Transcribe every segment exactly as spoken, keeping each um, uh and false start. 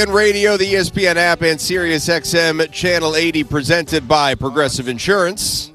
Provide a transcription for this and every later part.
Radio, the E S P N app, and Sirius X M Channel eighty, presented by Progressive Insurance.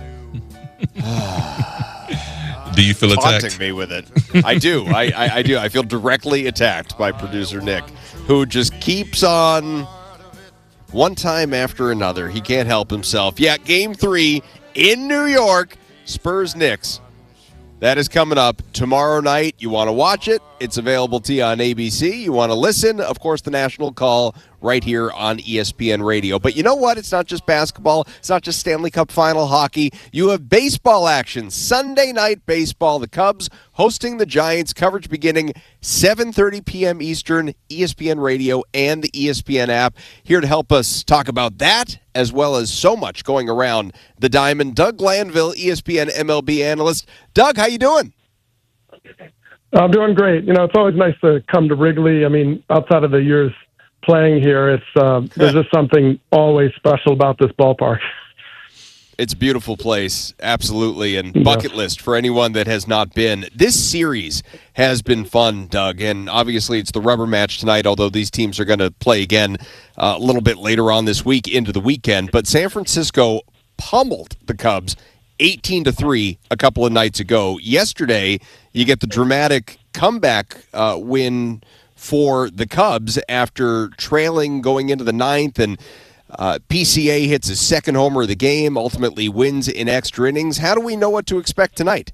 Do you feel attacked? Taunting me with it. I do. I, I, I do. I feel directly attacked by producer Nick, who just keeps on one time after another. He can't help himself. Yeah, game three in New York, Spurs-Knicks. That is coming up tomorrow night. You want to watch it? It's available to you on A B C. You want to listen? Of course, the national call right here on E S P N Radio. But you know what? It's not just basketball. It's not just Stanley Cup final hockey. You have baseball action. Sunday night baseball. The Cubs hosting the Giants. Coverage beginning seven thirty p.m. Eastern, E S P N Radio and the E S P N app. Here to help us talk about that, as well as so much going around the diamond, Doug Glanville, E S P N M L B analyst. Doug, how you doing? I'm doing great. You know, it's always nice to come to Wrigley. I mean, outside of the years playing here, it's uh, there's just something always special about this ballpark. It's a beautiful place, absolutely, and bucket yeah. list for anyone that has not been. This series has been fun, Doug, and obviously it's the rubber match tonight, although these teams are going to play again uh, a little bit later on this week into the weekend. But San Francisco pummeled the Cubs eighteen to three a couple of nights ago. Yesterday, you get the dramatic comeback uh, win for the Cubs after trailing going into the ninth, and uh, P C A hits his second homer of the game, ultimately wins in extra innings. How do we know what to expect tonight?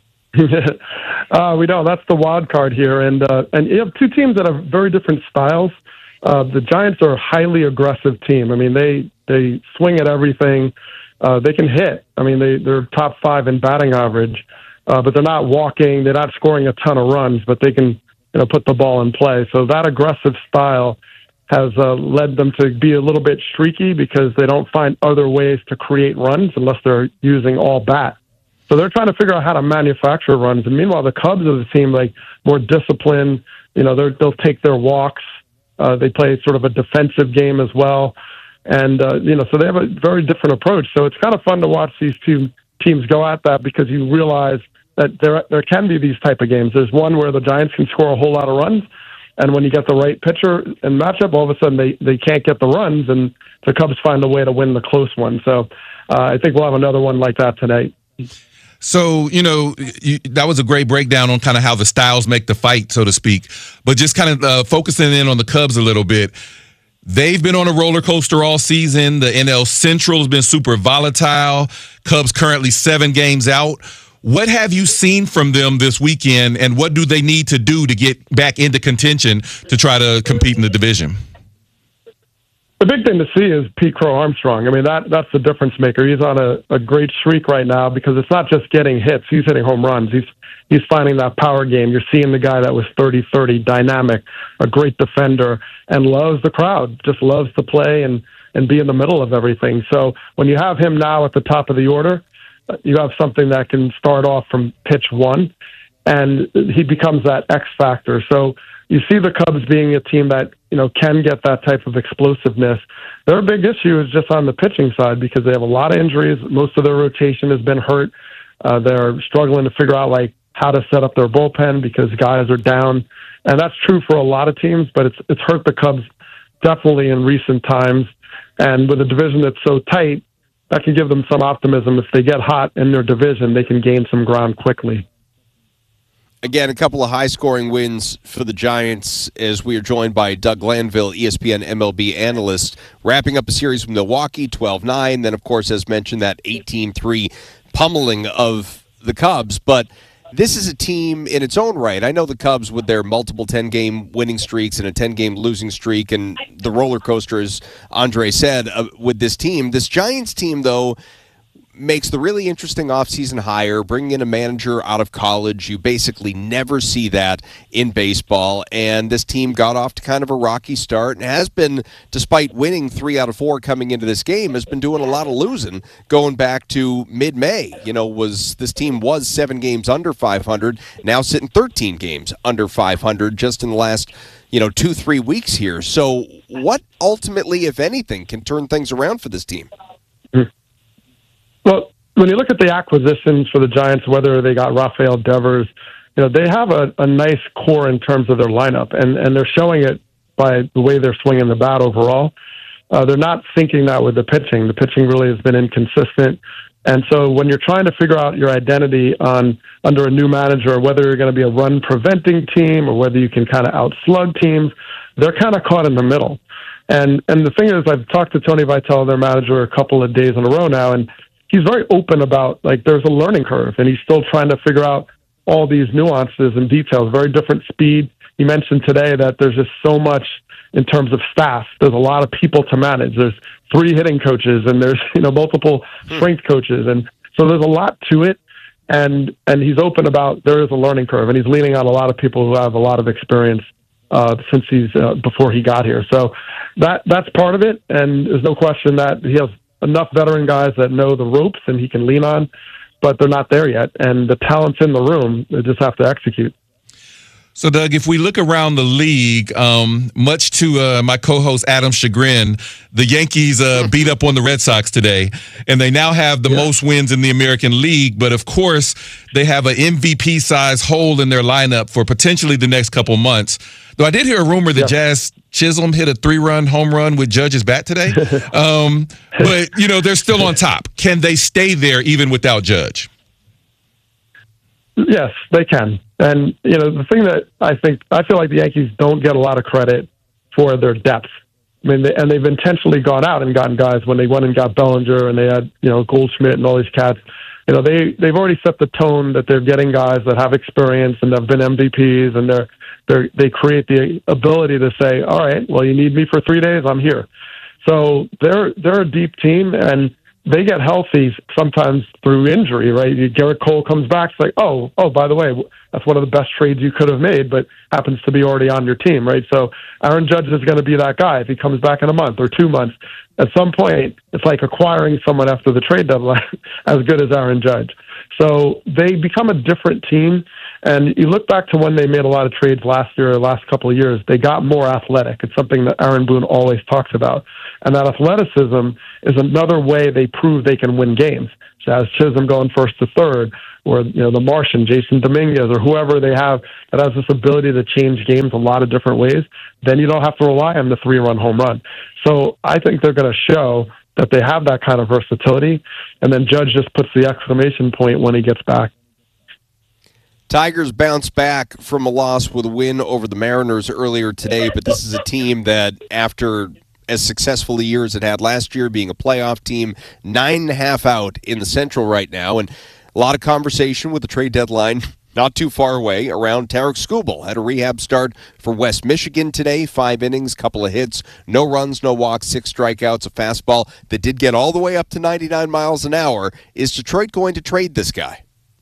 uh, we don't. That's the wild card here, and uh, and you have two teams that have very different styles. Uh, the Giants are a highly aggressive team. I mean, they they swing at everything. Uh, they can hit. I mean, they, they're top five in batting average, uh, but they're not walking. They're not scoring a ton of runs, but they can, you know, put the ball in play. So that aggressive style has uh, led them to be a little bit streaky because they don't find other ways to create runs unless they're using all bat. So they're trying to figure out how to manufacture runs. And meanwhile, the Cubs are the team like more disciplined. You know, they're, they'll take their walks. Uh, they play sort of a defensive game as well. And, uh, you know, so they have a very different approach. So it's kind of fun to watch these two teams go at that because you realize that there there can be these type of games. There's one where the Giants can score a whole lot of runs, and when you get the right pitcher and matchup, all of a sudden they, they can't get the runs, and the Cubs find a way to win the close one. So uh, I think we'll have another one like that tonight. So, you know, you, that was a great breakdown on kind of how the styles make the fight, so to speak. But just kind of uh, focusing in on the Cubs a little bit, they've been on a roller coaster all season. The N L Central has been super volatile. Cubs currently seven games out. What have you seen from them this weekend, and what do they need to do to get back into contention to try to compete in the division? The big thing to see is Pete Crow Armstrong. I mean, that that's the difference maker. He's on a, a great streak right now because it's not just getting hits. He's hitting home runs. He's he's finding that power game. You're seeing the guy that was thirty thirty, dynamic, a great defender, and loves the crowd, just loves to play and, and be in the middle of everything. So when you have him now at the top of the order, you have something that can start off from pitch one, and he becomes that X factor. So you see the Cubs being a team that, you know, can get that type of explosiveness. Their big issue is just on the pitching side because they have a lot of injuries. Most of their rotation has been hurt. Uh, they're struggling to figure out, like, how to set up their bullpen because guys are down. And that's true for a lot of teams, but it's it's hurt the Cubs definitely in recent times. And with a division that's so tight, that can give them some optimism. If they get hot in their division, they can gain some ground quickly. Again, a couple of high-scoring wins for the Giants as we are joined by Doug Glanville, E S P N M L B analyst, wrapping up a series with Milwaukee, twelve nine. Then, of course, as mentioned, that eighteen three pummeling of the Cubs. But this is a team in its own right. I know the Cubs with their multiple ten-game winning streaks and a ten-game losing streak and the roller coaster, as Andre said, uh, with this team. This Giants team, though, makes the really interesting offseason hire, bringing in a manager out of college. You basically never see that in baseball, and this team got off to kind of a rocky start and has been, despite winning three out of four coming into this game, has been doing a lot of losing going back to mid-May. You know, was this team was seven games under five hundred, now sitting thirteen games under five hundred just in the last, you know, two, three weeks here. So what ultimately, if anything, can turn things around for this team? Mm-hmm. Well, when you look at the acquisitions for the Giants, whether they got Rafael Devers, you know, they have a, a nice core in terms of their lineup, and, and they're showing it by the way they're swinging the bat overall. Uh, they're not thinking that with the pitching. The pitching really has been inconsistent. And so when you're trying to figure out your identity on under a new manager, whether you're going to be a run-preventing team or whether you can kind of outslug teams, they're kind of caught in the middle. And and the thing is, I've talked to Tony Vitello, their manager, a couple of days in a row now, and he's very open about, like, there's a learning curve, and he's still trying to figure out all these nuances and details, very different speed. He mentioned today that there's just so much in terms of staff. There's a lot of people to manage. There's three hitting coaches, and there's, you know, multiple strength coaches. And so there's a lot to it. And, and he's open about there is a learning curve, and he's leaning on a lot of people who have a lot of experience uh, since he's, uh, before he got here. So that, that's part of it. And there's no question that he has enough veteran guys that know the ropes and he can lean on, but they're not there yet. And the talent's in the room. They just have to execute. So, Doug, if we look around the league, um, much to uh, my co-host Adam's chagrin, the Yankees uh, beat up on the Red Sox today, and they now have the yeah. most wins in the American League. But, of course, they have an M V P-size hole in their lineup for potentially the next couple months. Though I did hear a rumor that yeah. Jazz Chisholm hit a three-run home run with Judge's bat today. um, but, you know, they're still on top. Can they stay there even without Judge? Yes, they can. And, you know, the thing that I think, I feel like the Yankees don't get a lot of credit for their depth. I mean, they, and they've intentionally gone out and gotten guys when they went and got Bellinger and they had, you know, Goldschmidt and all these cats. You know, they, they've already set the tone that they're getting guys that have experience and have been M V Ps, and they're, they're, they create the ability to say, all right, well, you need me for three days, I'm here. So they're, they're a deep team, and they get healthy sometimes through injury, right? Garrett Cole comes back, it's like, oh, oh, by the way, that's one of the best trades you could have made, but happens to be already on your team, right? So Aaron Judge is going to be that guy if he comes back in a month or two months. At some point, it's like acquiring someone after the trade deadline as good as Aaron Judge. So they become a different team. And you look back to when they made a lot of trades last year or last couple of years, they got more athletic. It's something that Aaron Boone always talks about. And that athleticism is another way they prove they can win games. Jazz Chisholm going first to third, or, you know, the Martian, Jason Dominguez, or whoever they have that has this ability to change games a lot of different ways, then you don't have to rely on the three-run home run. So I think they're going to show that they have that kind of versatility, and then Judge just puts the exclamation point when he gets back. Tigers bounce back from a loss with a win over the Mariners earlier today, but this is a team that, after as successful a year as it had last year, being a playoff team, nine and a half out in the Central right now, and a lot of conversation with the trade deadline not too far away around Tarek Skubal. Had a rehab start for West Michigan today, five innings, couple of hits, no runs, no walks, six strikeouts, a fastball that did get all the way up to ninety-nine miles an hour. Is Detroit going to trade this guy?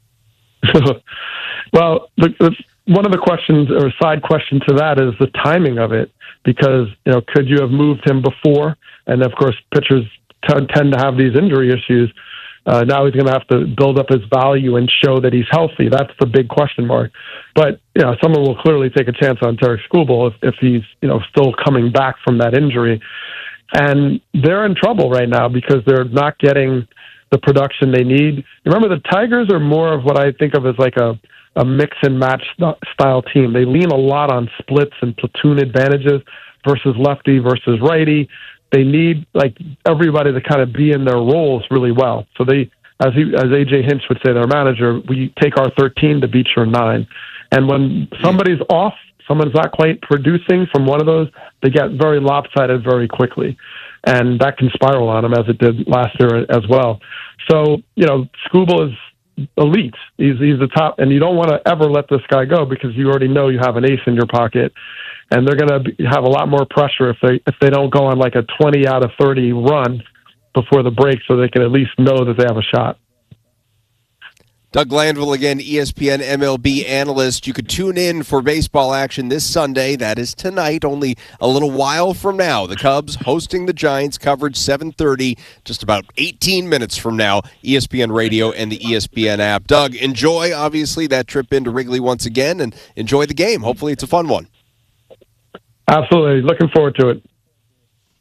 Well, the, the, one of the questions or side question to that is the timing of it, because, you know, could you have moved him before? And of course, pitchers t- tend to have these injury issues. Uh, now he's going to have to build up his value and show that he's healthy. That's the big question mark. But, you know, someone will clearly take a chance on Tarek Skubal if, if he's, you know, still coming back from that injury. And they're in trouble right now because they're not getting the production they need. Remember, the Tigers are more of what I think of as like a, a mix and match style team. They lean a lot on splits and platoon advantages versus lefty versus righty. They need, like, everybody to kind of be in their roles really well. So they, as he, as A J Hinch would say, their manager, we take our thirteen to beat your nine. And when somebody's off, someone's not quite producing from one of those, they get very lopsided very quickly. And that can spiral on them, as it did last year as well. So, you know, Skubal is elite. He's he's the top, and you don't want to ever let this guy go because you already know you have an ace in your pocket, and they're going to have a lot more pressure if they if they don't go on like a twenty out of thirty run before the break, so they can at least know that they have a shot. Doug Glanville again, E S P N M L B analyst. You could tune in for baseball action this Sunday. That is tonight, only a little while from now. The Cubs hosting the Giants, coverage seven thirty, just about eighteen minutes from now. E S P N Radio and the E S P N app. Doug, enjoy, obviously, that trip into Wrigley once again, and enjoy the game. Hopefully it's a fun one. Absolutely. Looking forward to it.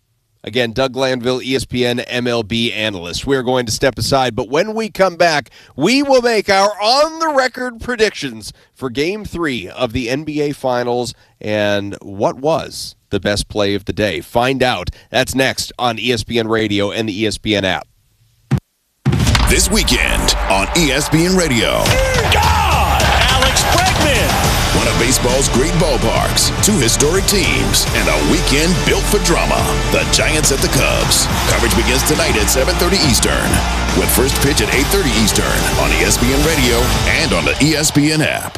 Again, Doug Glanville, E S P N M L B analyst. We're going to step aside, but when we come back, we will make our on-the-record predictions for Game three of the N B A Finals and what was the best play of the day. Find out. That's next on E S P N Radio and the E S P N app. This weekend on E S P N Radio. God! Alex Bregman! One of baseball's great ballparks, two historic teams, and a weekend built for drama. The Giants at the Cubs. Coverage begins tonight at seven thirty Eastern, with first pitch at eight thirty Eastern on E S P N Radio and on the E S P N app.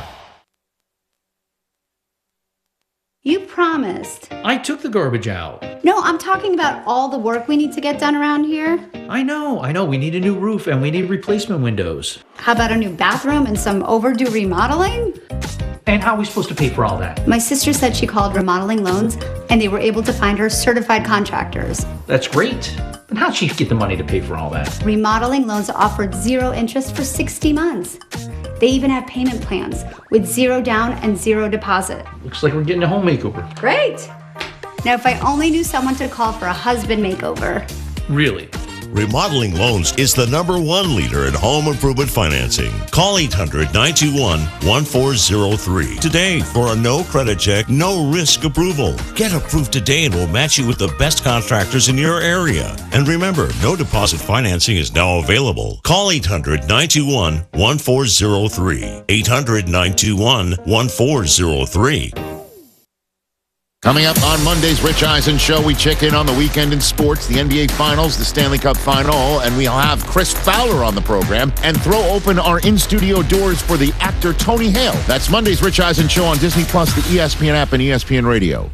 You promised. I took the garbage out. No, I'm talking about all the work we need to get done around here. I know, I know. We need a new roof and we need replacement windows. How about a new bathroom and some overdue remodeling? And how are we supposed to pay for all that? My sister said she called Remodeling Loans and they were able to find her certified contractors. That's great. But how'd she get the money to pay for all that? Remodeling Loans offered zero interest for sixty months. They even have payment plans with zero down and zero deposit. Looks like we're getting a home makeover. Great. Now, if I only knew someone to call for a husband makeover. Really? Remodeling Loans is the number one leader in home improvement financing. Call eight hundred, nine two one, one four zero three today for a no credit check, no risk approval. Get approved today and we'll match you with the best contractors in your area. And remember, no deposit financing is now available. Call eight hundred, nine two one, one four zero three. eight hundred, nine two one, one four zero three. Coming up on Monday's Rich Eisen Show, we check in on the weekend in sports, the N B A Finals, the Stanley Cup Final, and we'll have Chris Fowler on the program and throw open our in-studio doors for the actor Tony Hale. That's Monday's Rich Eisen Show on Disney Plus, the E S P N app, and E S P N Radio.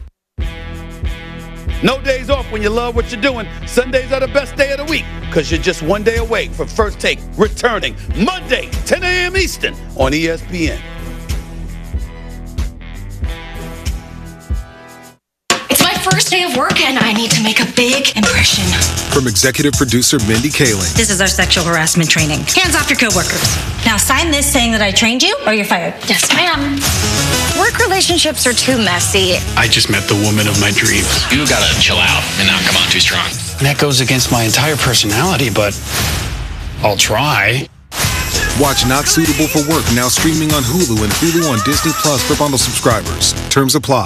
No days off when you love what you're doing. Sundays are the best day of the week because you're just one day away from First Take returning Monday, ten a.m. Eastern on E S P N. First day of work and I need to make a big impression. From executive producer Mindy Kaling. This is our sexual harassment training. Hands off your coworkers. Now sign this saying that I trained you or you're fired. Yes, ma'am. Work relationships are too messy. I just met the woman of my dreams. You gotta chill out and not come on too strong. And that goes against my entire personality, but I'll try. Watch Not Suitable for Work now streaming on Hulu and Hulu on Disney Plus for bundle subscribers. Terms apply.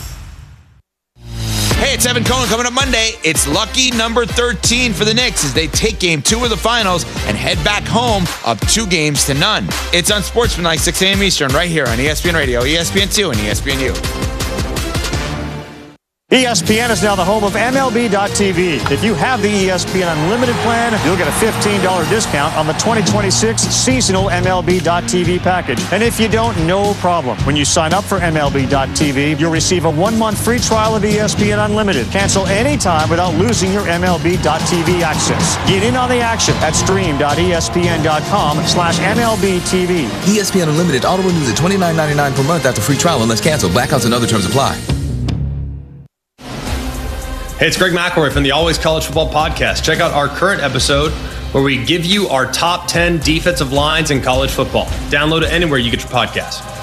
Hey, it's Evan Cohen. Coming up Monday, it's lucky number thirteen for the Knicks as they take game two of the finals and head back home up two games to none. It's on Sportsmanlike, six a.m. Eastern, right here on E S P N Radio, E S P N two, and E S P N U. E S P N is now the home of M L B dot T V. If you have the E S P N Unlimited plan, you'll get a fifteen dollars discount on the twenty twenty-six seasonal M L B dot T V package. And if you don't, no problem. When you sign up for M L B dot T V, you'll receive a one-month free trial of E S P N Unlimited. Cancel anytime without losing your M L B dot T V access. Get in on the action at stream dot E S P N dot com slash M L B T V. E S P N Unlimited auto renews at twenty-nine ninety-nine per month after free trial unless canceled. Blackouts and other terms apply. Hey, it's Greg McElroy from the Always College Football Podcast. Check out our current episode where we give you our top ten defensive lines in college football. Download it anywhere you get your podcast.